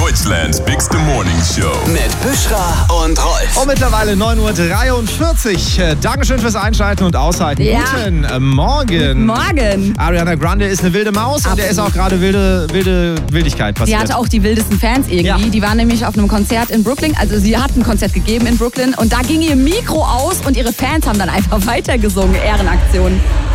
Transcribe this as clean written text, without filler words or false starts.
Deutschlands bigste Morningshow. Mit Büschra und Rolf. Und mittlerweile 9:43 Uhr. Dankeschön fürs Einschalten und Aushalten. Ja. Guten Morgen. Morgen. Ariana Grande ist eine wilde Maus und der ist auch gerade Wildigkeit Sie passiert. hatte auch die wildesten Fans irgendwie. Ja. Die waren nämlich auf einem Konzert in Brooklyn. Also sie hat ein Konzert gegeben in Brooklyn und da ging ihr Mikro aus und ihre Fans haben dann einfach weitergesungen. Ehrenaktion.